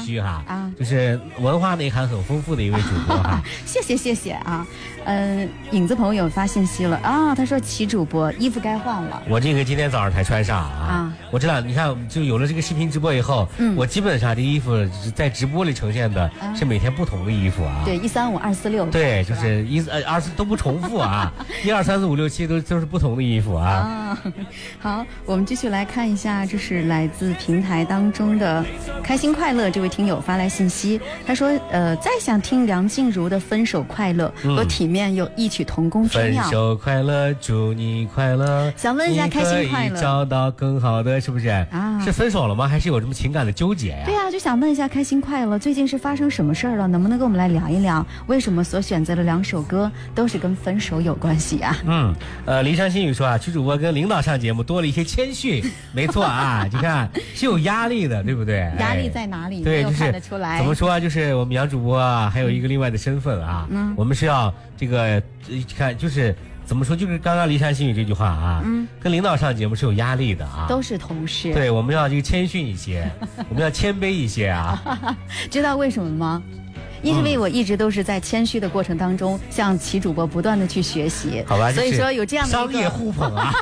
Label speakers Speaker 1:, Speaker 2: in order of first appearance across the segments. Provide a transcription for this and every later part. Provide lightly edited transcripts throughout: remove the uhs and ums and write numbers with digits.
Speaker 1: 虚哈就是文化内涵很丰富的一位主播哈。
Speaker 2: 谢谢啊。影子朋友发信息了啊，他说齐主播衣服该换了。
Speaker 1: 我这个今天早上才穿上啊。我这两你看就有了这个视频直播以后，我基本上这衣服在直播里呈现的是每天不同的衣服啊。
Speaker 2: 对，135、246。
Speaker 1: 对，就是24都不重复啊，1、2、3、4、5、6、7都是不同的衣服啊。
Speaker 2: 好，我们继续来看一下，这是来自平台当中的开心快乐这位听友发来信息，他说再想听梁静茹的《分手快乐》和体面有异曲同工之妙。
Speaker 1: 分手快乐，祝你快乐。
Speaker 2: 想问一下开心快乐，
Speaker 1: 你可以找到更好的，是不是啊？是分手了吗？还是有这么情感的纠结呀？
Speaker 2: 对啊，就想问一下开心快乐，最近是发生什么事儿了？能不能跟我们来聊一聊，为什么所选择的2首歌都是跟分手有关系啊？
Speaker 1: 黎山新宇说啊，曲主播跟领导上节目多了一些谦逊，没错啊，你看是有压力的，对不对？
Speaker 2: 压力在哪里？
Speaker 1: 对，
Speaker 2: 就是看得出来。
Speaker 1: 怎么说啊？就是我们杨主播啊，还有一个另外的身份啊，我们是要这个看就是。怎么说？就是刚刚黎山新宇这句话啊，跟领导上节目是有压力的啊，
Speaker 2: 都是同事。
Speaker 1: 对，我们要这个谦逊一些，我们要谦卑一些啊。
Speaker 2: 知道为什么吗？因为我一直都是在谦虚的过程当中，向齐主播不断的去学习。
Speaker 1: 好吧，
Speaker 2: 所以说有这样的
Speaker 1: 商业互捧啊，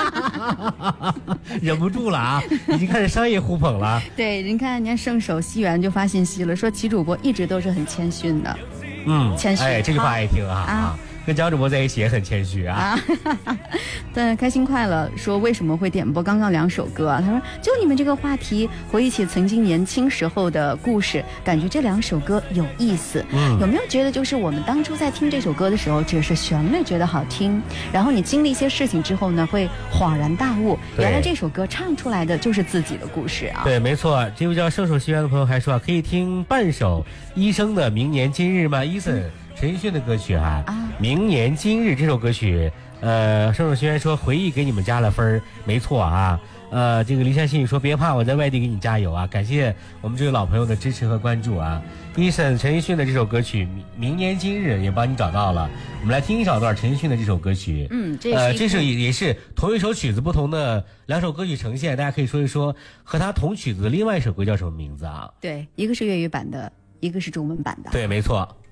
Speaker 1: 忍不住了啊，已经开始商业互捧了。
Speaker 2: 对，您看，人家圣手西元就发信息了，说齐主播一直都是很谦逊的。谦虚。
Speaker 1: 哎，这句话爱听啊。跟蒋主播在一起也很谦虚啊。
Speaker 2: 但开心快乐说为什么会点播刚刚2首歌啊？他说就你们这个话题，回忆起曾经年轻时候的故事，感觉这2首歌有意思。有没有觉得就是我们当初在听这首歌的时候，只是旋律觉得好听，然后你经历一些事情之后呢，会恍然大悟，原来这首歌唱出来的就是自己的故事啊。
Speaker 1: 对，没错。这位叫圣手西元的朋友还说可以听半首医生的《明年今日》吗？伊森陈奕迅的歌曲哈，明年今日这首歌曲，圣手西元说回忆给你们加了分，没错啊。这个黎山新宇说别怕，我在外地给你加油啊！感谢我们这位老朋友的支持和关注啊。Eason 陈奕迅的这首歌曲《明年今日》也帮你找到了，我们来听一小段陈奕迅的这首歌曲。这是也是同一首曲子不同的2首歌曲呈现，大家可以说一说和他同曲子的另外一首歌叫什么名字啊？
Speaker 2: 对，一个是粤语版的，一个是中文版的。
Speaker 1: 对，没错。